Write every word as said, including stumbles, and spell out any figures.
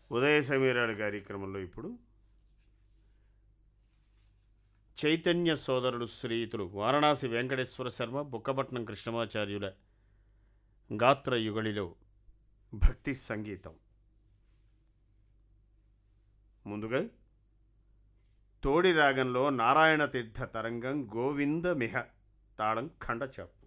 ఉదయ సమీరాల కార్యక్రమంలో ఇప్పుడు చైతన్య సోదరుడు శ్రీయుతులు వారణాసి వెంకటేశ్వర శర్మ బుక్కపట్నం కృష్ణమాచార్యుల గాత్ర యుగళిలో భక్తి సంగీతం. ముందుగా తోడి రాగంలో నారాయణ తీర్థ తరంగం గోవింద మిహ తాళం ఖండచాప్.